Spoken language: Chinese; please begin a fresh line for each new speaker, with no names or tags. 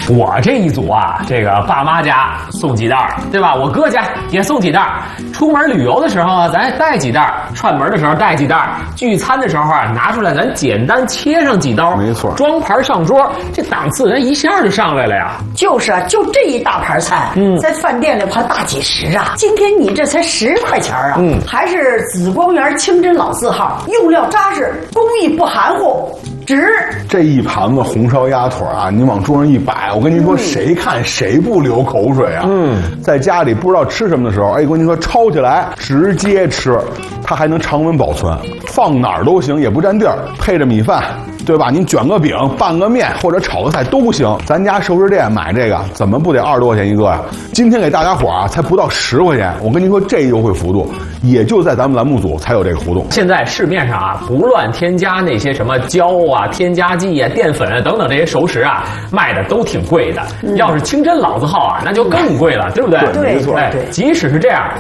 我这一组啊，这个爸妈家送几袋，对吧？我哥家也送几袋。出门旅游的时候啊，咱带几袋；串门的时候带几袋；聚餐的时候啊，拿出来咱简单切上几刀，
没错，
装盘上桌，这档次人一下就上来了呀。
就是啊，就这一大盘菜，在饭店里怕大几十啊。今天你这才10块钱啊，还是紫光园清真老字号，用料扎实，工艺不含糊。值
这一盘子红烧鸭腿啊，你往桌上一摆，我跟您说，谁看谁不流口水啊？在家里不知道吃什么的时候，哎，我跟您说，抄起来直接吃，它还能常温保存，放哪儿都行，也不占地儿，配着米饭。对吧？您卷个饼、拌个面或者炒个菜都行。咱家熟食店买这个怎么不得20多块钱一个呀？今天给大家伙啊，才不到10块钱。我跟您说，这优惠幅度也就在咱们栏目组才有这个活动。
现在市面上啊，不乱添加那些什么胶啊、添加剂啊、淀粉啊等等这些熟食啊，卖的都挺贵的。要是清真老字号啊，那就更贵了，对不对？
对，没错。
即使是这样，